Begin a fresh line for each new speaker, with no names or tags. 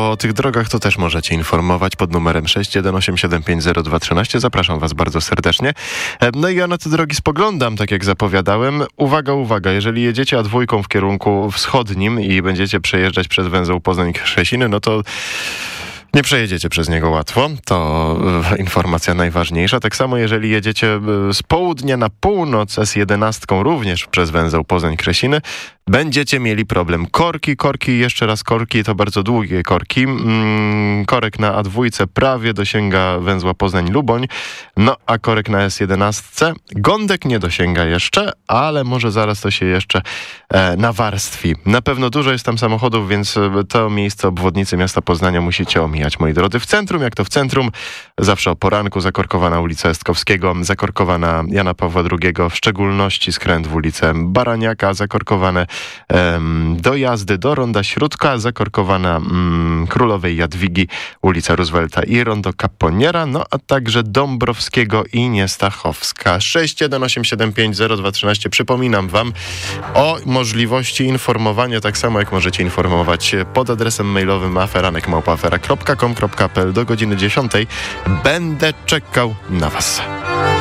o tych drogach to też możecie informować pod numerem 618750213. Zapraszam was bardzo serdecznie. No i ja na te drogi spoglądam, tak jak zapowiadałem. Uwaga, uwaga, jeżeli jedziecie A2 w kierunku wschodnim i będziecie przejeżdżać przez węzeł Poznań-Krzesiny, no to nie przejedziecie przez niego łatwo, to informacja najważniejsza. Tak samo jeżeli jedziecie z południa na północ S11 również przez węzeł Poznań-Krzesiny, będziecie mieli problem. Korki, jeszcze raz korki, to bardzo długie korki. Korek na A2 prawie dosięga węzła Poznań-Luboń, no a korek na S11 Gądek nie dosięga jeszcze, ale może zaraz to się jeszcze nawarstwi. Na pewno dużo jest tam samochodów, więc to miejsce obwodnicy miasta Poznania musicie omijać, moi drodzy. W centrum, jak to w centrum, zawsze o poranku zakorkowana ulica Estkowskiego, zakorkowana Jana Pawła II, w szczególności skręt w ulicę Baraniaka, zakorkowane dojazdy do Ronda Śródka, zakorkowana Królowej Jadwigi, ulica Roosevelta i Rondo Caponiera, no a także Dąbrowskiego i Niestachowska. 618750213. Przypominam wam o możliwości informowania, tak samo jak możecie informować pod adresem mailowym aferanek@afera.com.pl do godziny 10. Będę czekał na was.